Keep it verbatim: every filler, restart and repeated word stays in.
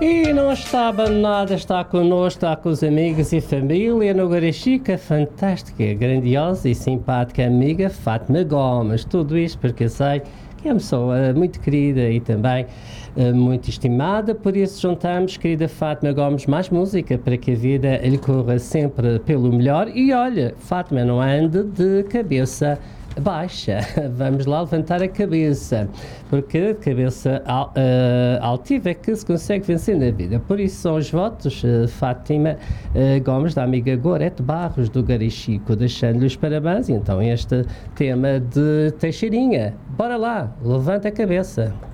E não está abandonada, está connosco, está com os amigos e família no Garachica, fantástica, grandiosa e simpática amiga Fátima Gomes. Tudo isto porque eu sei que é uma pessoa muito querida e também uh, muito estimada, por isso juntamos, querida Fátima Gomes, mais música para que a vida lhe corra sempre pelo melhor. E olha, Fátima, não ande de cabeça baixa, vamos lá levantar a cabeça, porque a cabeça al, uh, altiva é que se consegue vencer na vida. Por isso são os votos, uh, Fátima uh, Gomes, da amiga Gorete Barros do Garachico, deixando-lhe os parabéns. E então este tema de Teixeirinha, bora lá, levanta a cabeça.